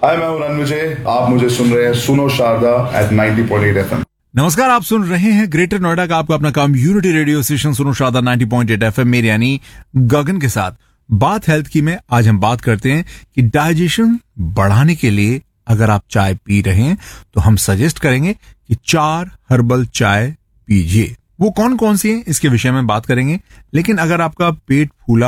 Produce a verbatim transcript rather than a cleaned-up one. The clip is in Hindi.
हाय, मैं हूं रणविजय। आप मुझे सुन रहे हैं सुनो Sharda eight ninety point eight FM. नमस्कार, आप सुन रहे हैं ग्रेटर नोएडा का आपका अपना कम्युनिटी रेडियो स्टेशन सुनो Sharda ninety point eight FM मेरे यानी गगन के साथ। बात हेल्थ की में आज हम बात करते हैं कि डाइजेशन बढ़ाने के लिए अगर आप चाय पी रहे हैं तो हम सजेस्ट करेंगे कि चार हर्बल चाय पीजिए। वो कौन कौन सी है इसके विषय में बात करेंगे, लेकिन अगर आपका पेट फूला